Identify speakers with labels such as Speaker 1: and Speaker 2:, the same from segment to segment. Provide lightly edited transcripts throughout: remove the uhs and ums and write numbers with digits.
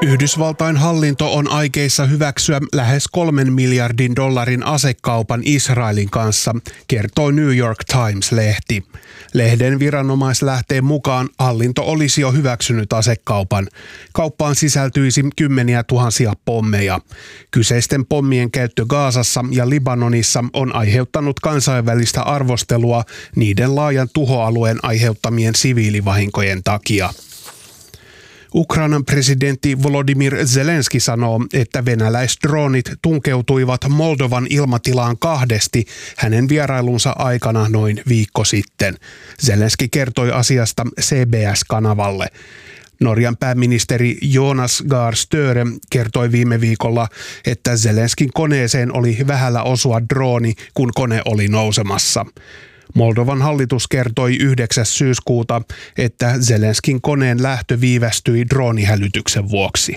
Speaker 1: Yhdysvaltain hallinto on aikeissa hyväksyä lähes $3 miljardin asekaupan Israelin kanssa, kertoo New York Times-lehti. Lehden viranomaislähteen mukaan hallinto olisi jo hyväksynyt asekaupan. Kauppaan sisältyisi kymmeniä tuhansia pommeja. Kyseisten pommien käyttö Gazassa ja Libanonissa on aiheuttanut kansainvälistä arvostelua niiden laajan tuhoalueen aiheuttamien siviilivahinkojen takia. Ukrainan presidentti Volodymyr Zelenski sanoo, että venäläisdroonit tunkeutuivat Moldovan ilmatilaan kahdesti hänen vierailunsa aikana noin viikko sitten. Zelenski kertoi asiasta CBS-kanavalle. Norjan pääministeri Jonas Gahr Støre kertoi viime viikolla, että Zelenskin koneeseen oli vähällä osua drooni, kun kone oli nousemassa. Moldovan hallitus kertoi 9. syyskuuta, että Zelenskin koneen lähtö viivästyi droonihälytyksen vuoksi.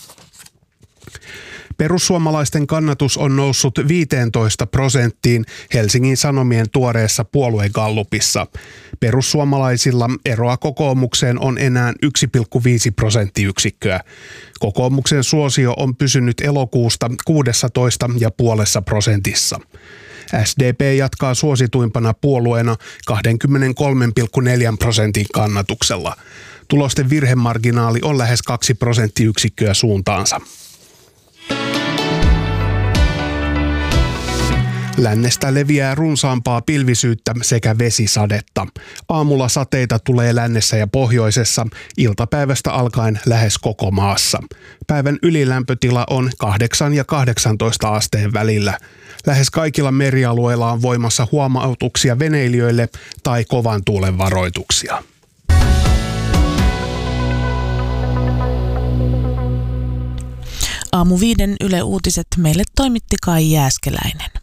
Speaker 1: Perussuomalaisten kannatus on noussut 15% Helsingin Sanomien tuoreessa puoluegallupissa. Perussuomalaisilla eroa kokoomukseen on enää 1,5 prosenttiyksikköä. Kokoomuksen suosio on pysynyt elokuusta 16,5%. SDP jatkaa suosituimpana puolueena 23,4% kannatuksella. Tulosten virhemarginaali on lähes 2 prosenttiyksikköä suuntaansa. Lännestä leviää runsaampaa pilvisyyttä sekä vesisadetta. Aamulla sateita tulee lännessä ja pohjoisessa, iltapäivästä alkaen lähes koko maassa. Päivän ylilämpötila on 8 ja 18 asteen välillä. Lähes kaikilla merialueilla on voimassa huomautuksia veneilijöille tai kovan tuulen varoituksia.
Speaker 2: Aamu 5 Yle Uutiset meille toimitti Kai Jääskeläinen.